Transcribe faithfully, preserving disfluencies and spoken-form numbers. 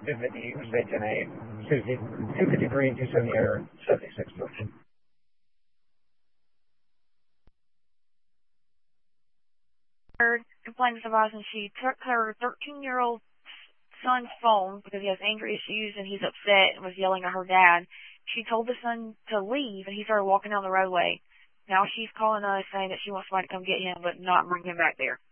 fifty was eighteen A, two fifty-three, two seventy-eight, seventy-six motion. Complained to Verizon. She took her thirteen-year-old son's phone because he has anger issues and he's upset and was yelling at her dad. She told the son to leave and he started walking down the roadway. Now she's calling us saying that she wants somebody to come get him but not bring him back there.